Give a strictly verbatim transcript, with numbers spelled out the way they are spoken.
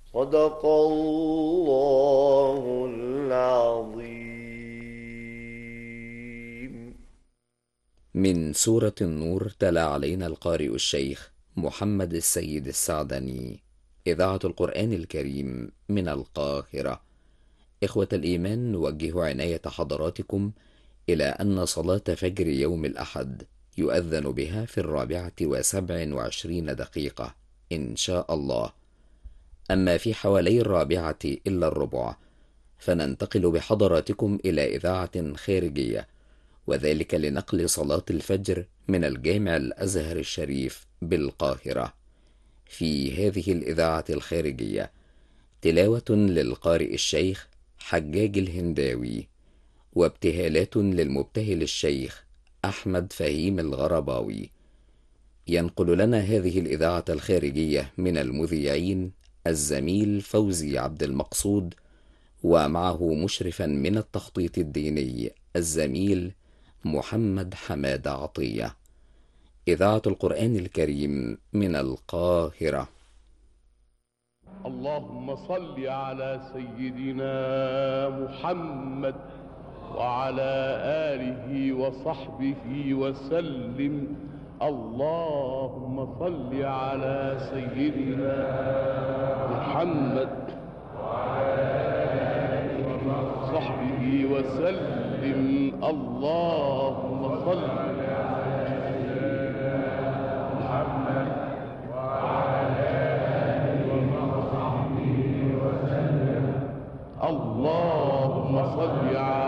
صدق الله العظيم. من سورة النور تلا علينا القارئ الشيخ محمد السيد السعدني، إذاعة القرآن الكريم من القاهرة. إخوة الإيمان، نوجه عناية حضراتكم إلى أن صلاة فجر يوم الأحد يؤذن بها في الرابعة وسبع وعشرين دقيقة إن شاء الله. أما في حوالي الرابعة إلا الربع فننتقل بحضراتكم إلى إذاعة خارجية، وذلك لنقل صلاة الفجر من الجامع الأزهر الشريف بالقاهرة. في هذه الإذاعة الخارجية تلاوة للقارئ الشيخ حجاج الهنداوي، وابتهالات للمبتهل الشيخ أحمد فهيم الغرباوي. ينقل لنا هذه الإذاعة الخارجية من المذيعين الزميل فوزي عبد المقصود، ومعه مشرفا من التخطيط الديني الزميل محمد حماد عطية. إذاعة القرآن الكريم من القاهرة. اللهم صل على سيدنا محمد وعلى آله وصحبه وسلم. اللهم صل على سيدنا محمد وعلى آله وصحبه وسلم. اللهم صل على سيدنا محمد وعلى آله وصحبه وسلم. اللهم صل على